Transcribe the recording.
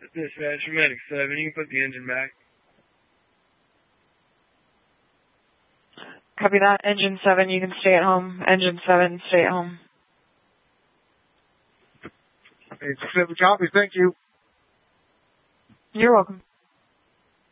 Dispatch, Medic 7, you can put the engine back. Copy that. Engine 7, you can stay at home. Engine 7, stay at home. 867 copy, thank you. You're welcome.